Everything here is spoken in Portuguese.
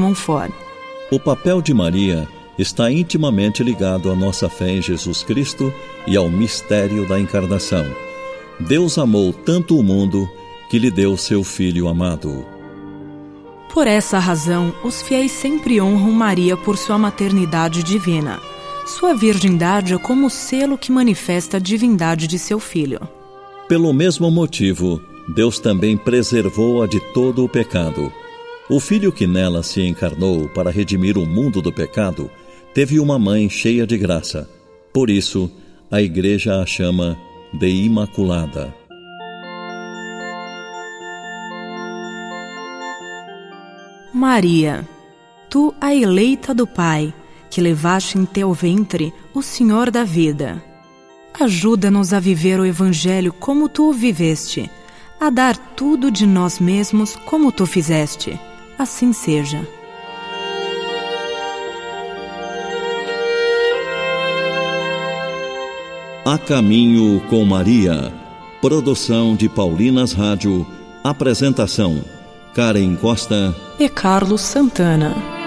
Montfort. O papel de Maria está intimamente ligado à nossa fé em Jesus Cristo e ao mistério da encarnação. Deus amou tanto o mundo que lhe deu seu Filho amado. Por essa razão, os fiéis sempre honram Maria por sua maternidade divina. Sua virgindade é como o selo que manifesta a divindade de seu Filho. Pelo mesmo motivo, Deus também preservou-a de todo o pecado. O Filho que nela se encarnou para redimir o mundo do pecado teve uma mãe cheia de graça. Por isso, a Igreja a chama de Imaculada. Maria, tu a eleita do Pai, que levaste em teu ventre o Senhor da vida. Ajuda-nos a viver o Evangelho como tu o viveste, a dar tudo de nós mesmos como tu fizeste. Assim seja. A Caminho com Maria. Produção de Paulinas Rádio. Apresentação: Karen Costa e Carlos Santana.